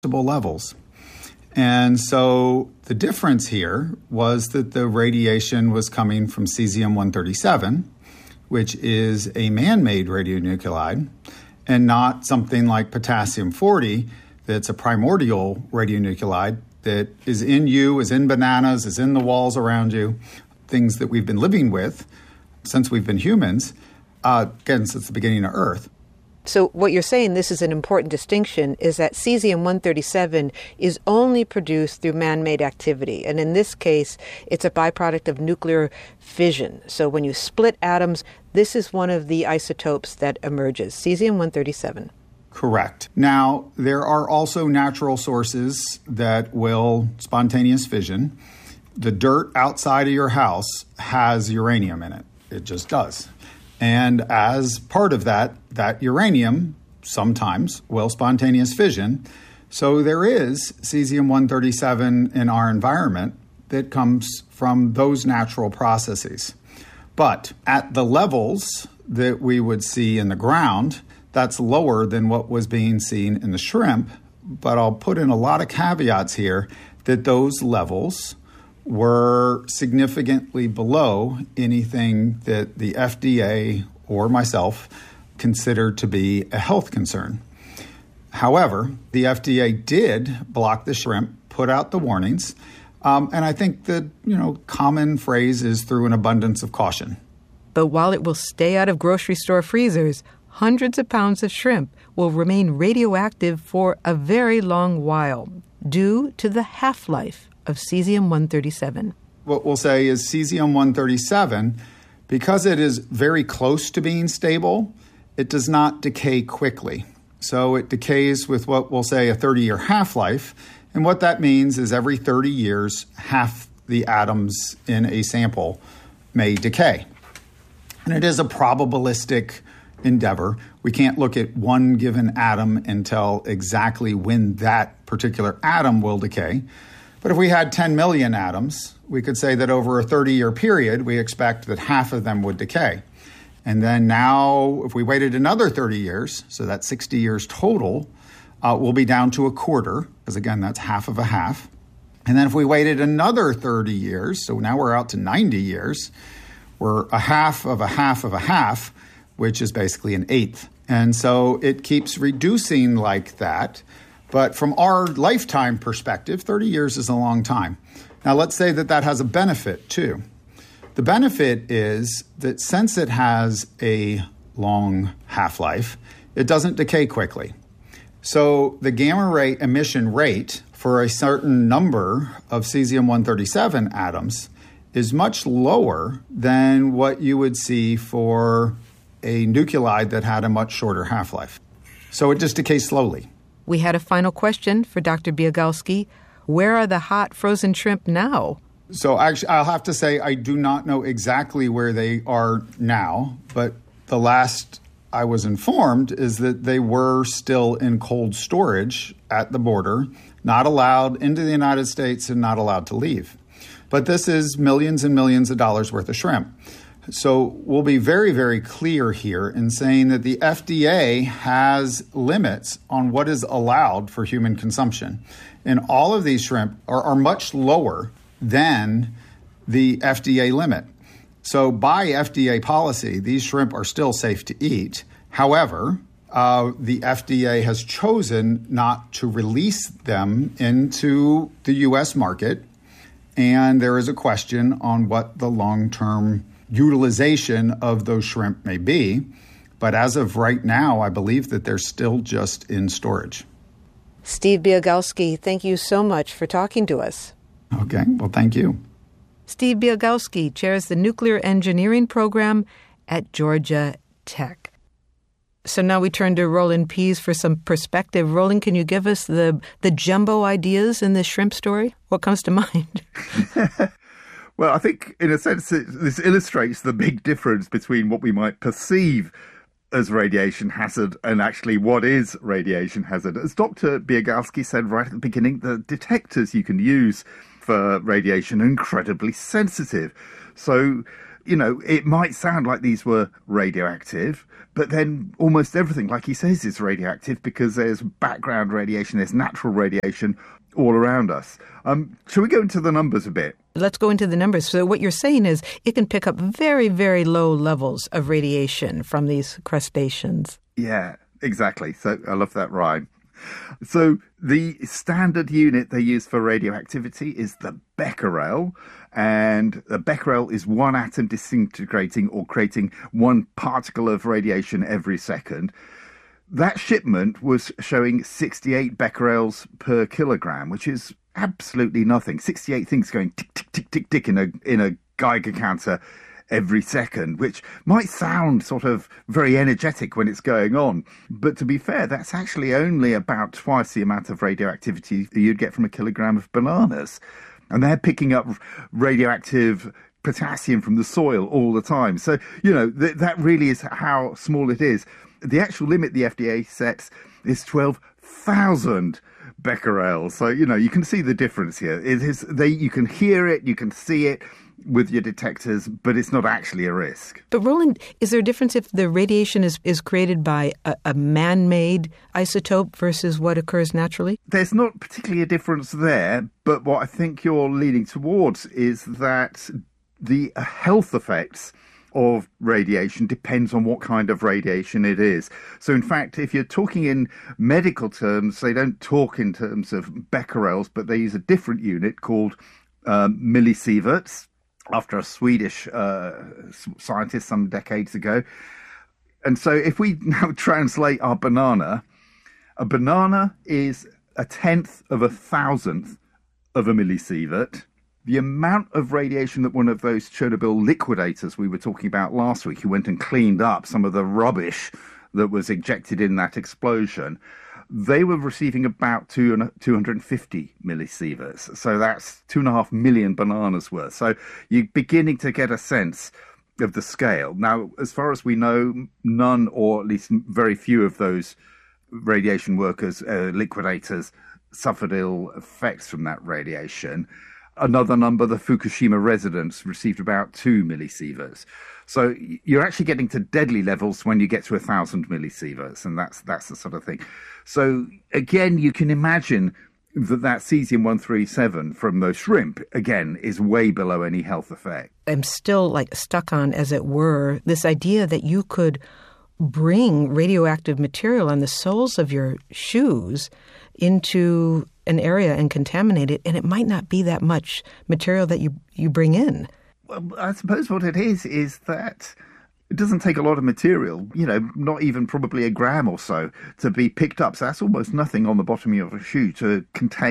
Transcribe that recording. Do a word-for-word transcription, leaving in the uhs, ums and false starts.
levels. And so the difference here was that the radiation was coming from cesium one thirty-seven, which is a man-made radionuclide, and not something like potassium forty, that's a primordial radionuclide that is in you, is in bananas, is in the walls around you, things that we've been living with since we've been humans, uh, again, since the beginning of Earth. So what you're saying, this is an important distinction, is that cesium one thirty-seven is only produced through man-made activity. And in this case, it's a byproduct of nuclear fission. So when you split atoms, this is one of the isotopes that emerges, cesium one thirty-seven. Correct. Now, there are also natural sources that will spontaneous fission. The dirt outside of your house has uranium in it. It just does. And as part of that, that uranium sometimes will spontaneous fission. So there is cesium one thirty-seven in our environment that comes from those natural processes. But at the levels that we would see in the ground, that's lower than what was being seen in the shrimp. But I'll put in a lot of caveats here that those levels were significantly below anything that the F D A or myself considered to be a health concern. However, the F D A did block the shrimp, put out the warnings, um, and I think the you know common phrase is through an abundance of caution. But while it will stay out of grocery store freezers, hundreds of pounds of shrimp will remain radioactive for a very long while due to the half-life of cesium one thirty-seven. What we'll say is cesium one thirty-seven, because it is very close to being stable, it does not decay quickly. So it decays with what we'll say a thirty-year half-life. And what that means is every thirty years, half the atoms in a sample may decay. And it is a probabilistic endeavor. We can't look at one given atom and tell exactly when that particular atom will decay. But if we had ten million atoms, we could say that over a thirty-year period, we expect that half of them would decay. And then now, if we waited another thirty years, so that's sixty years total, uh, we'll be down to a quarter, because again, that's half of a half. And then if we waited another thirty years, so now we're out to ninety years, we're a half of a half of a half, which is basically an eighth. And so it keeps reducing like that. But from our lifetime perspective, thirty years is a long time. Now, let's say that that has a benefit, too. The benefit is that since it has a long half-life, it doesn't decay quickly. So the gamma ray emission rate for a certain number of cesium one thirty-seven atoms is much lower than what you would see for a nuclide that had a much shorter half-life. So it just decays slowly. We had a final question for Doctor Biegalski. Where are the hot frozen shrimp now? So actually, I'll have to say I do not know exactly where they are now, but the last I was informed is that they were still in cold storage at the border, not allowed into the United States and not allowed to leave. But this is millions and millions of dollars worth of shrimp. So we'll be very, very clear here in saying that the F D A has limits on what is allowed for human consumption. And all of these shrimp are, are much lower than the F D A limit. So by F D A policy, these shrimp are still safe to eat. However, uh, the F D A has chosen not to release them into the U S market. And there is a question on what the long-term utilization of those shrimp may be. But as of right now, I believe that they're still just in storage. Steve Biegalski, thank you so much for talking to us. Okay, well, thank you. Steve Biegalski chairs the Nuclear Engineering Program at Georgia Tech. So now we turn to Roland Pease for some perspective. Roland, can you give us the, the jumbo ideas in this shrimp story? What comes to mind? Well, I think, in a sense, it, this illustrates the big difference between what we might perceive as radiation hazard and actually what is radiation hazard. As Doctor Biegalski said right at the beginning, the detectors you can use for radiation are incredibly sensitive. So you know, it might sound like these were radioactive, but then almost everything, like he says, is radioactive because there's background radiation, there's natural radiation all around us. Um, shall we go into the numbers a bit? Let's go into the numbers. So what you're saying is it can pick up very, very low levels of radiation from these crustaceans. Yeah, exactly. So I love that rhyme. So the standard unit they use for radioactivity is the becquerel, and the becquerel is one atom disintegrating or creating one particle of radiation every second. That shipment was showing sixty-eight becquerels per kilogram, which is absolutely nothing. sixty-eight things going tick, tick, tick, tick, tick in a, in a Geiger counter every second, which might sound sort of very energetic when it's going on. But to be fair, that's actually only about twice the amount of radioactivity you'd get from a kilogram of bananas. And they're picking up radioactive potassium from the soil all the time. So, you know, th- that really is how small it is. The actual limit the F D A sets is twelve thousand becquerels. So, you know, you can see the difference here. It is, they, you can hear it, you can see it with your detectors, but it's not actually a risk. But Roland, is there a difference if the radiation is, is created by a, a man-made isotope versus what occurs naturally? There's not particularly a difference there, but what I think you're leaning towards is that the health effects of radiation depends on what kind of radiation it is. So in fact, if you're talking in medical terms, they don't talk in terms of becquerels, but they use a different unit called um, millisieverts, after a Swedish uh, scientist some decades ago. And so if we now translate our banana, a banana is a tenth of a thousandth of a millisievert. The amount of radiation that one of those Chernobyl liquidators we were talking about last week, who went and cleaned up some of the rubbish that was ejected in that explosion, they were receiving about two hundred fifty millisieverts. So that's two and a half million bananas worth. So you're beginning to get a sense of the scale. Now, as far as we know, none or at least very few of those radiation workers, uh, liquidators, suffered ill effects from that radiation. Another number, the Fukushima residents received about two millisieverts. So you're actually getting to deadly levels when you get to a thousand millisieverts, and that's that's the sort of thing. So again, you can imagine that that cesium one thirty-seven from those shrimp, again, is way below any health effect. I'm still like stuck on, as it were, this idea that you could bring radioactive material on the soles of your shoes into an area and contaminate it, and it might not be that much material that you, you bring in. Well, I suppose what it is, is that it doesn't take a lot of material, you know, not even probably a gram or so to be picked up. So that's almost nothing on the bottom of your shoe to contain